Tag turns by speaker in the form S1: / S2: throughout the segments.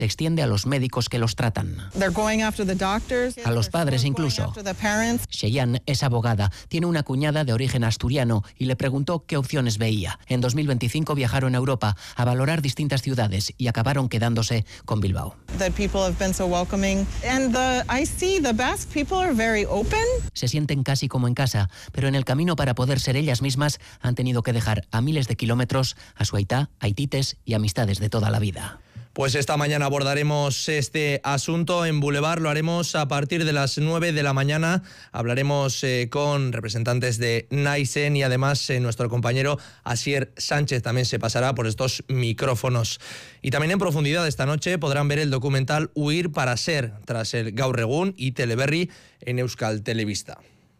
S1: se extiende a los médicos que los tratan. A los padres incluso. Cheyenne es abogada, tiene una cuñada de origen asturiano y le preguntó qué opciones veía. En 2025 viajaron a Europa a valorar distintas ciudades y acabaron quedándose con Bilbao. Se sienten casi como en casa, pero en el camino para poder ser ellas mismas han tenido que dejar a miles de kilómetros a su aitá, aitites y amistades de toda la vida.
S2: Pues esta mañana abordaremos este asunto en Boulevard, lo haremos a partir de las 9 de la mañana, hablaremos con representantes de Naisen y además nuestro compañero Asier Sánchez también se pasará por estos micrófonos. Y también en profundidad esta noche podrán ver el documental Huir para ser, tras el Gaur Egun y Teleberri en Euskal Telebista.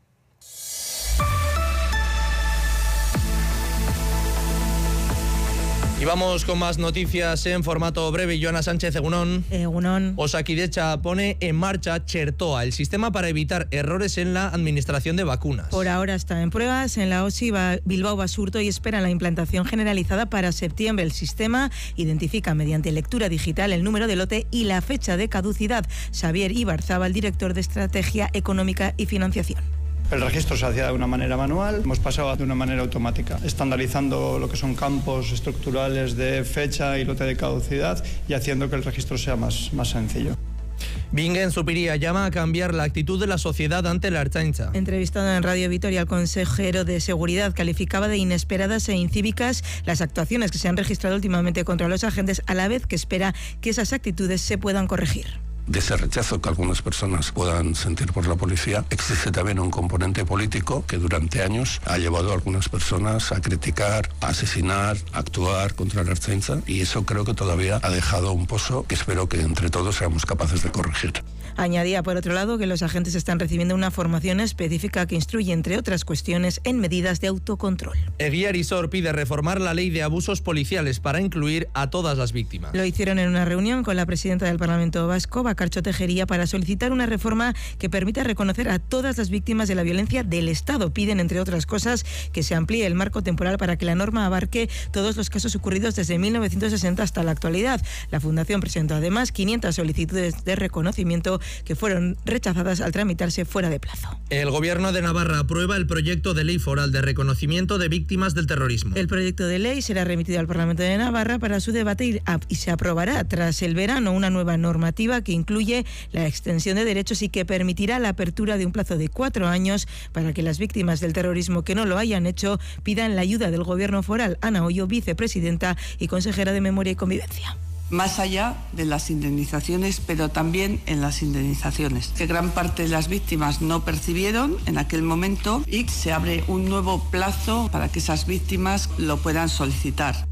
S2: Y vamos con más noticias en formato breve. Joana Sánchez, egunon.
S3: Egunon.
S2: Osakidetza pone en marcha Txertoa, el sistema para evitar errores en la administración de vacunas.
S3: Por ahora está en pruebas en la OSI Bilbao Basurto y esperan la implantación generalizada para septiembre. El sistema identifica mediante lectura digital el número de lote y la fecha de caducidad. Xavier Ibarzábal, director de Estrategia Económica y Financiación.
S4: El registro se hacía de una manera manual, hemos pasado de una manera automática, estandarizando lo que son campos estructurales de fecha y lote de caducidad y haciendo que el registro sea más sencillo.
S2: Bingen Zupiria llama a cambiar la actitud de la sociedad ante la Ertzaintza.
S3: Entrevistado en Radio Vitoria, el consejero de Seguridad calificaba de inesperadas e incívicas las actuaciones que se han registrado últimamente contra los agentes, a la vez que espera que esas actitudes se puedan corregir.
S5: De ese rechazo que algunas personas puedan sentir por la policía, existe también un componente político que durante años ha llevado a algunas personas a criticar, a asesinar, a actuar contra la Ertzaintza, y eso creo que todavía ha dejado un pozo que espero que entre todos seamos capaces de corregir.
S3: Añadía, por otro lado, que los agentes están recibiendo una formación específica que instruye, entre otras cuestiones, en medidas de autocontrol.
S2: Eguía Arizor pide reformar la ley de abusos policiales para incluir a todas las víctimas.
S3: Lo hicieron en una reunión con la presidenta del Parlamento Vasco, Bakartxo Tejeria, para solicitar una reforma que permita reconocer a todas las víctimas de la violencia del Estado. Piden, entre otras cosas, que se amplíe el marco temporal para que la norma abarque todos los casos ocurridos desde 1960 hasta la actualidad. La Fundación presentó además 500 solicitudes de reconocimiento que fueron rechazadas al tramitarse fuera de plazo.
S2: El Gobierno de Navarra aprueba el proyecto de ley foral de reconocimiento de víctimas del terrorismo.
S3: El proyecto de ley será remitido al Parlamento de Navarra para su debate y se aprobará tras el verano una nueva normativa que incluye la extensión de derechos y que permitirá la apertura de un plazo de 4 años para que las víctimas del terrorismo que no lo hayan hecho pidan la ayuda del Gobierno foral. Ana Hoyo, vicepresidenta y consejera de Memoria y Convivencia.
S6: Más allá de las indemnizaciones, pero también en las indemnizaciones, que gran parte de las víctimas no percibieron en aquel momento, y se abre un nuevo plazo para que esas víctimas lo puedan solicitar.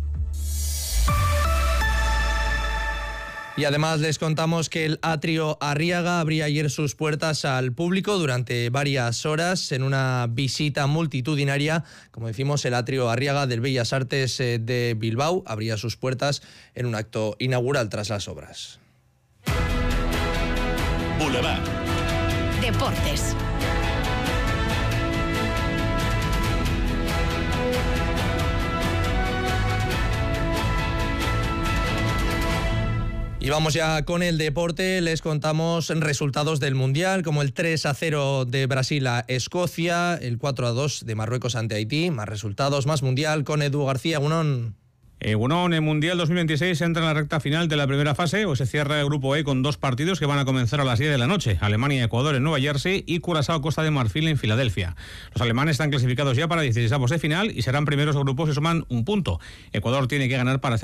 S2: Y además les contamos que el Atrio Arriaga abría ayer sus puertas al público durante varias horas en una visita multitudinaria. Como decimos, el Atrio Arriaga del Bellas Artes de Bilbao abría sus puertas en un acto inaugural tras las obras.
S7: Boulevard.
S8: Deportes.
S2: Y vamos ya con el deporte, les contamos resultados del Mundial, como el 3-0 de Brasil a Escocia, el 4-2 de Marruecos ante Haití, más resultados, más Mundial con Edu García. Egunon.
S9: Egunon, el Mundial 2026 entra en la recta final de la primera fase. Hoy se cierra el grupo E con 2 partidos que van a comenzar a las 10 de la noche. Alemania y Ecuador en Nueva Jersey y Curazao Costa de Marfil en Filadelfia. Los alemanes están clasificados ya para 16avos de final y serán primeros de grupos y suman un punto. Ecuador tiene que ganar para ser